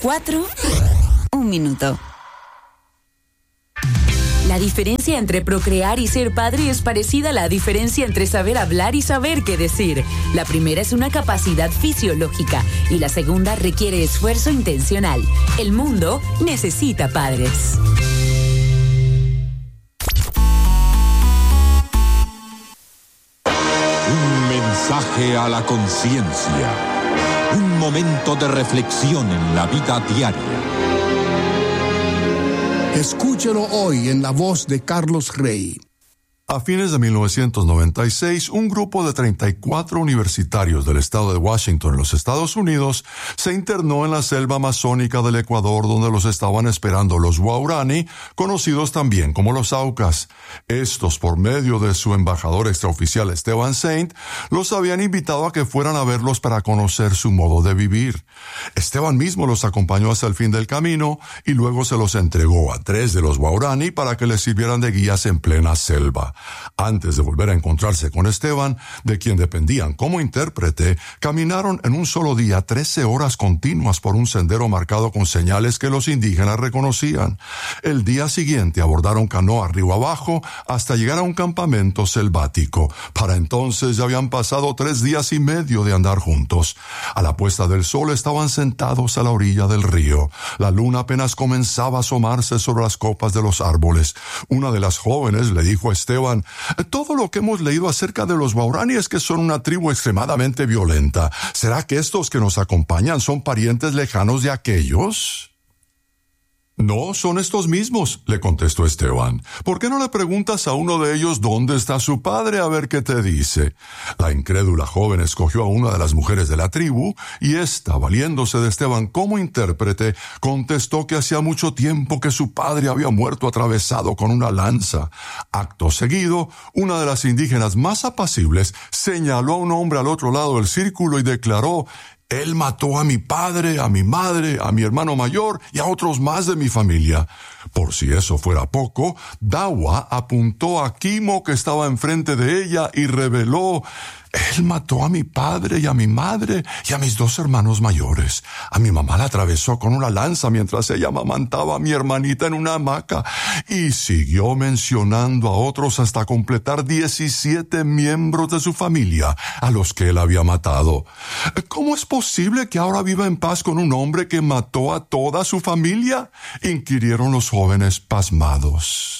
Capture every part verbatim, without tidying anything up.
cuatro, un minuto. La diferencia entre procrear y ser padre es parecida a la diferencia entre saber hablar y saber qué decir. La primera es una capacidad fisiológica y la segunda requiere esfuerzo intencional. El mundo necesita padres. Un mensaje a la conciencia. Un momento de reflexión en la vida diaria. Escúchelo hoy en la voz de Carlos Rey. A fines de mil novecientos noventa y seis, un grupo de treinta y cuatro universitarios del estado de Washington en los Estados Unidos se internó en la selva amazónica del Ecuador, donde los estaban esperando los Waorani, conocidos también como los Aucas. Estos, por medio de su embajador extraoficial Esteban Saint, los habían invitado a que fueran a verlos para conocer su modo de vivir. Esteban mismo los acompañó hasta el fin del camino y luego se los entregó a tres de los Waorani para que les sirvieran de guías en plena selva. Antes de volver a encontrarse con Esteban, de quien dependían como intérprete, caminaron en un solo día trece horas continuas por un sendero marcado con señales que los indígenas reconocían. El día siguiente abordaron canoa río abajo hasta llegar a un campamento selvático. Para entonces ya habían pasado tres días y medio de andar juntos. A la puesta del sol estaban sentados a la orilla del río. La luna apenas comenzaba a asomarse sobre las copas de los árboles. Una de las jóvenes le dijo a Esteban: todo lo que hemos leído acerca de los Waorani es que son una tribu extremadamente violenta. ¿Será que estos que nos acompañan son parientes lejanos de aquellos? No, son estos mismos, le contestó Esteban. ¿Por qué no le preguntas a uno de ellos dónde está su padre a ver qué te dice? La incrédula joven escogió a una de las mujeres de la tribu y ésta, valiéndose de Esteban como intérprete, contestó que hacía mucho tiempo que su padre había muerto atravesado con una lanza. Acto seguido, una de las indígenas más apacibles señaló a un hombre al otro lado del círculo y declaró: él mató a mi padre, a mi madre, a mi hermano mayor y a otros más de mi familia. Por si eso fuera poco, Dawa apuntó a Kimo, que estaba enfrente de ella, y reveló: él mató a mi padre y a mi madre y a mis dos hermanos mayores. A mi mamá la atravesó con una lanza mientras ella amamantaba a mi hermanita en una hamaca. Y siguió mencionando a otros hasta completar diecisiete miembros de su familia a los que él había matado. ¿Cómo es posible que ahora viva en paz con un hombre que mató a toda su familia?, inquirieron los jóvenes pasmados.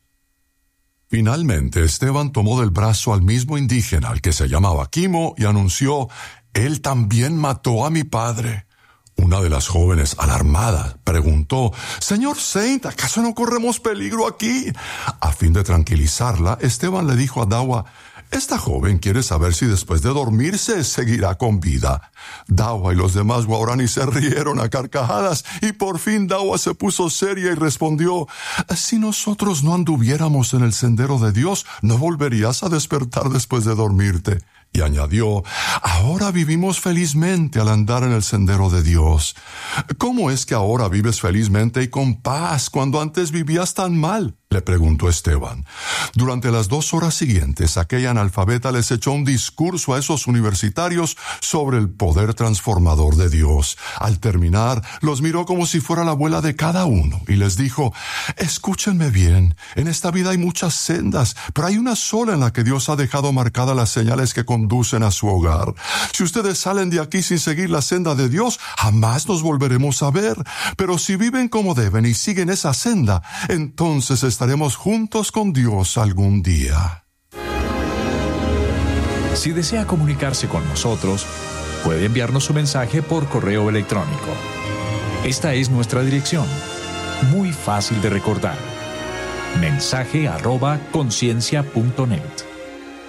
Finalmente, Esteban tomó del brazo al mismo indígena, al que se llamaba Kimo, y anunció: él también mató a mi padre. Una de las jóvenes, alarmada, preguntó: Señor Saint, ¿acaso no corremos peligro aquí? A fin de tranquilizarla, Esteban le dijo a Dawa: esta joven quiere saber si después de dormirse seguirá con vida. Dawa y los demás Waorani se rieron a carcajadas y por fin Dawa se puso seria y respondió: si nosotros no anduviéramos en el sendero de Dios, no volverías a despertar después de dormirte. Y añadió: ahora vivimos felizmente al andar en el sendero de Dios. ¿Cómo es que ahora vives felizmente y con paz cuando antes vivías tan mal?, le preguntó Esteban. Durante las dos horas siguientes, aquella analfabeta les echó un discurso a esos universitarios sobre el poder transformador de Dios. Al terminar, los miró como si fuera la abuela de cada uno y les dijo: escúchenme bien, en esta vida hay muchas sendas, pero hay una sola en la que Dios ha dejado marcadas las señales que conducen a su hogar. Si ustedes salen de aquí sin seguir la senda de Dios, jamás nos volveremos a ver. Pero si viven como deben y siguen esa senda, entonces estaremos juntos con Dios algún día. Si desea comunicarse con nosotros, puede enviarnos su mensaje por correo electrónico. Esta es nuestra dirección, muy fácil de recordar: mensaje arroba conciencia punto net.